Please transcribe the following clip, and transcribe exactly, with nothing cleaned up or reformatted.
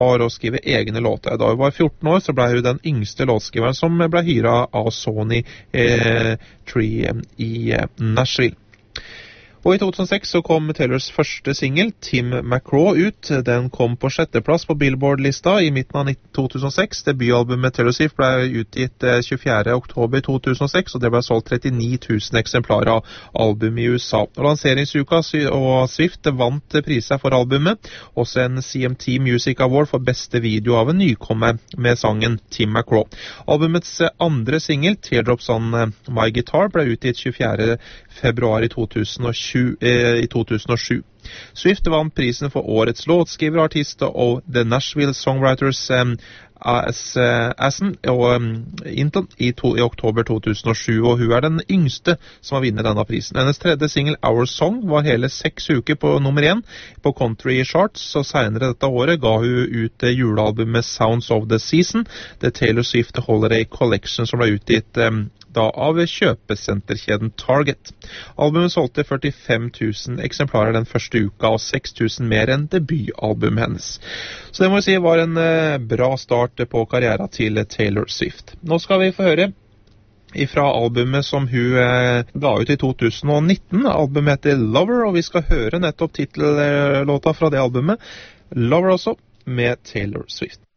å skrive egne låter. Da hun var fjorten år, så ble hun den yngste låtskriveren som ble hyret av Sony eh, Tree i eh, Nashville. Og i to tusen og seks så kom Taylors første single, Tim McGraw, ut. Den kom på sjetteplass på Billboard-lista i midten av to tusen og seks. Debutalbumet Taylor Swift ble utgitt tjuefjerde oktober to tusen og seks, og det ble solgt trettini tusen eksemplarer av album i U S A. Og lanseringsuka og Swift vant priser for albumet, også en C M T Music Award for beste video av en nykommer med sangen Tim McGraw. Albumets andre single, Teardrops on My Guitar, ble utgitt tjuefjerde februar i to tusen og sju. Swift vant prisen for årets låtskriver, artist og The Nashville Songwriters um, Assen og um, Inton i, to, i oktober to tusen og sju, og hun er den yngste som har vunnet denne prisen. Hennes tredje single, Our Song, var hele seks uker på nummer én på Country Charts, og senere dette året ga hun ut julealbumet Sounds of the Season, The Taylor Swift Holiday Collection, som ble utgitt um, da av kjøpesenterkjeden Target. Albumet solgte førtifem tusen eksemplarer den første uka, og seks tusen mer enn debutalbumet hennes. Så det må jeg si var en eh, bra start på karrieren til Taylor Swift. Nå skal vi få høre ifra albumet som hun eh, ga ut i to tusen og nitten. Albumet heter Lover, og vi skal høre nettopp titellåta fra det albumet, Lover også, med Taylor Swift.